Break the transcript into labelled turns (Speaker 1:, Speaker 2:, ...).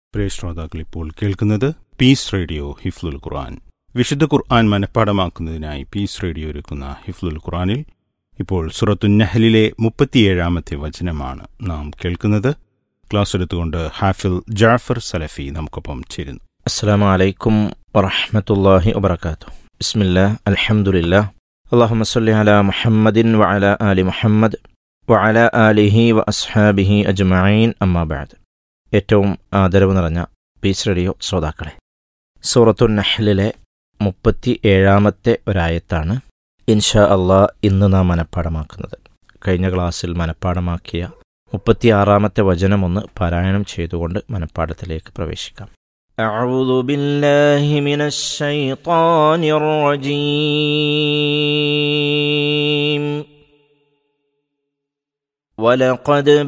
Speaker 1: പ്രിയ ശ്രോതാക്കൾ ഇപ്പോൾ കേൾക്കുന്നത് പീസ് റേഡിയോ ഹിഫ്ലുൽ ഖുർആൻ. വിശുദ്ധ ഖുർആൻ മനഃപ്പാഠമാക്കുന്നതിനായി പീസ് റേഡിയോ ഒരുക്കുന്ന ഹിഫ്ലുൽ ഖുർആനിൽ ഇപ്പോൾ സൂറത്തുൻ നഹ്ലിലെ 37-ാമത്തെ വചനമാണ് നാം കേൾക്കുന്നത്. ക്ലാസ് എടുത്തുകൊണ്ട് ഹാഫിൽ ജാഫർ സലഫി നമുക്കൊപ്പം ചേരുന്നു.
Speaker 2: അസ്സലാമു അലൈക്കും വറഹ്മത്തുള്ളാഹി വബറകാതുഹു. ബിസ്മില്ലാഹ് അൽഹംദുലില്ലാഹ് അല്ലാഹുമ്മ സ്വല്ലി അലാ മുഹമ്മദിൻ വഅലാ ആലി മുഹമ്മദ് വഅലാ ആലിഹി വഅസ്ഹാബിഹി അജ്മഈൻ. അമ്മാ ബഅദ്. ഏറ്റവും ആദരവ് നിറഞ്ഞ പീസ് റേഡിയോ ശ്രോതാക്കളെ, സൂറത്തുൻ നഹ്ലിലെ 37-ാമത്തെ ഒരായത്താണ് ഇൻഷാ അള്ളാ ഇന്ന് നാം മനഃപ്പാഠമാക്കുന്നത്. കഴിഞ്ഞ ക്ലാസ്സിൽ മനഃപ്പാഠമാക്കിയ 36-ാമത്തെ വചനമൊന്ന് പാരായണം ചെയ്തുകൊണ്ട് മനഃപ്പാഠത്തിലേക്ക് പ്രവേശിക്കാം. أعوذ بالله من الشيطان الرجيم ولقد